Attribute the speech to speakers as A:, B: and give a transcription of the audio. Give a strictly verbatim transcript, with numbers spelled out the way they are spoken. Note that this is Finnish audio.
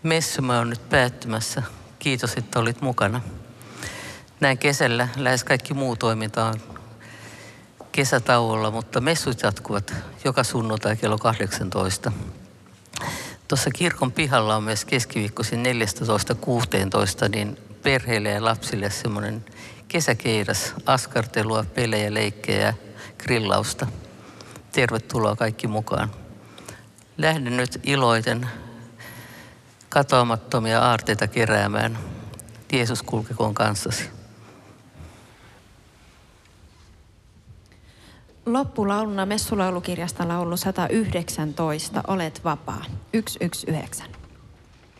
A: Messumme on nyt päättymässä. Kiitos, että olit mukana. Näin kesällä lähes kaikki muu toiminta on kesätauolla, mutta messut jatkuvat joka sunnuntai kello kahdeksantoista. Tuossa kirkon pihalla on myös keskiviikkoisin neljätoista kuusitoista niin perheille ja lapsille semmoinen kesäkeidas, askartelua, pelejä, leikkejä ja grillausta. Tervetuloa kaikki mukaan. Lähden nyt iloiten katoamattomia aarteita keräämään. Jeesus kulkekoon kanssasi.
B: Loppulauluna messulaulukirjasta laulu sata yhdeksäntoista, Olet vapaa, yksi yksi yhdeksän.